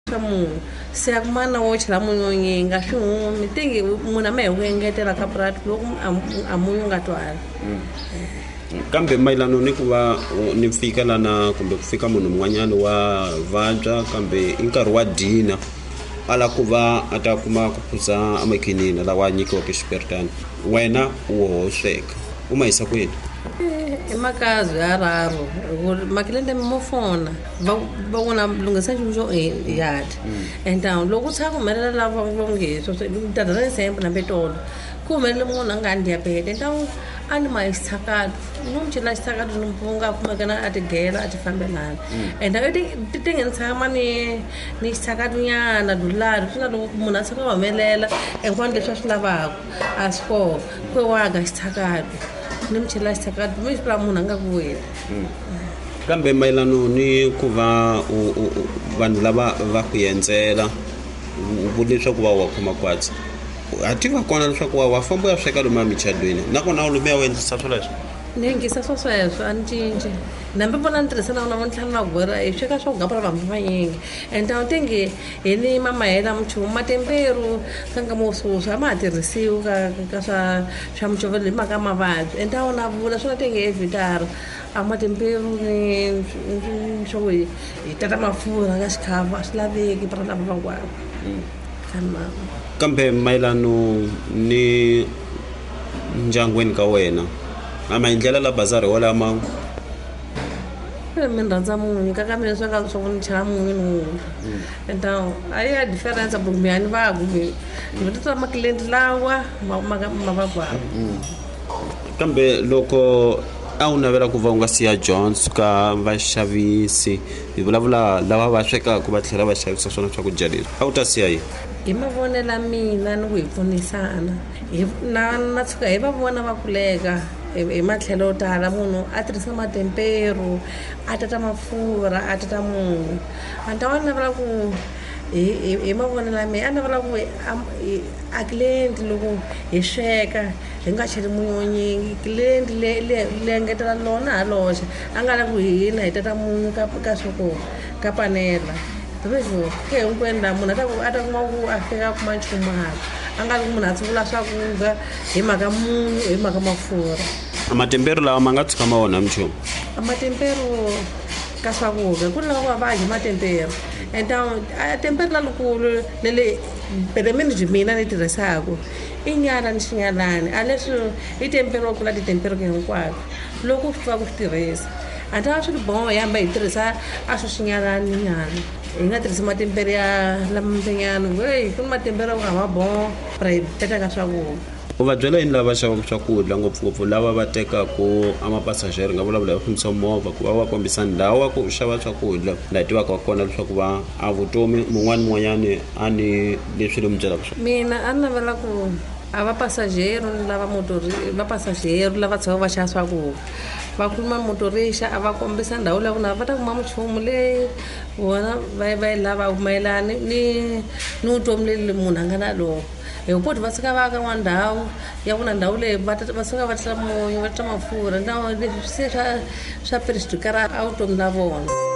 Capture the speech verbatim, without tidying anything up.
munhu se akumana wo chela munyu nyinga swi humi tingi munhu a ma hi ku engetela ka prati loko a munyu nga twali kambe mayelano ni ku va ni fika lana kumbe ku fika munhu mun'wanyana wa vabya kambe i nkarhi wa dina ala ku va a ta kuma ku phuza amakhinini lawa nyikiwaka xipirtani wena u hoxeka u ma yisa kwini i makazi yararo makilende mofona va vona lungisa xilo xo yadi and loko tshaka humelela lava vongeso tadala sempre na betolo ku humelela munhu a nga ni diabete então ani ma isithakalo nomjela isithakalo nompunga kumekana a tigela a ti fambelana and ti tingenitshama ni ni isithakalo nyana dulari swi na loko munhu a tshaka humelela enkwani leswi a swi lavaka a swo kwe waga isithakalo nimchela isithakalo mi swi munhu a nga ku wena kambe mayelano ni ku va vanhu lava va ku yenzela u leswaku va wa khoma kwatsi a ti va kona leswaku wa wa famba ya sweka lomu michadweni nakona u lume ya wendlisa swoleswo ni ngisa swo sweswo a ni cinci nambe vona ni tirhisana na vontlhanu na gora i sweka swa ku gapela vanhu vanyingi and tawu tingi hi ni mama hela muchumu matemperu ka nga mosusu a ma ha tirhisiwi ka ka swa swa muchovelo hi mhaka mavabyi and tawu na vula swona tingi evhitara a matemperu ni swo hi tata mafurha ka xikhava a swi laveki para lava van'wana kambe mayelano ni ndyangwini ka wena a ma endlela la bazari wala mangu mi rhandza munyu ka ka mina swi nga swa ku ni chela munyu ni wula and a yi ya difference a bukumiyani va kumbe ni ta makilenti lawa ma va kwava kambe loko a wu navela ku va u nga siya Jones ka vaxavisi hi vulavula lava va swekaka va tlhela va xavisa swona swakudya leswi a wu ta siya yini hi mavonela mina ni ku hi pfunisana na na tshuka hi va vona va kuleka hi matlhelo yo tala munhu a tirhisa matemperu a tata mafurha a tata munhu a ta wa navela ku hi mavonela mina a navela ku a client loko hi sweka hi nga cheli munyu nyingi client le le engetela lona haloxe a nga la ku hina hi tata munyu ka ka swoko ka panela Rezo ke unkwenda munhu ata ata kuma ku afika kuma nchumaka anga munhu a tsuvula swakudya hi mhaka munyu hi mhaka mafurha amatempero lawa ma nga tshuka ma wona mchumu amatempero ka swakudya ku lava va dya matempero então a tempero lalukulu lele pedamini byi mina ni tirhisaka i nyala ni xinyalani a leswi i tempero kula ti tempero ke hinkwako loko swi va ku swi tirhisa a ta swi boho yamba hi tirhisa a swi xinyalani nyana hi nga tirhisa matempero ya lampenyana wey ku matempero ka ma boho para hi peta ka swakudya u va byela yini lava xavaka swakudya ngopfungopfu lava va tekaka amapasajeri nga vulavula hi fambisa movha ku va va kombisa ndhawu wa ku xava swakudya laha tivaka kona leswaku va a vutomi mun'wani mun'wanyani a ni leswi le mu byelaka swona mina a ni navela ku a va pasajeri lava motori va pasajeri lava tshava va xava swakudya va khuluma motorisha a va kombisa ndhawu leyi na va ta kuma muchumu leyi vona va va lava mayelana ni ni vutomi leyi munhu a nga na lowo hi poti va suka va ka n'wandhawu ya ku na ndhawu leyi va va suka va tla munyu va tla mafurha ndhawu leswi se swa swa perestukara a vutomi na vona.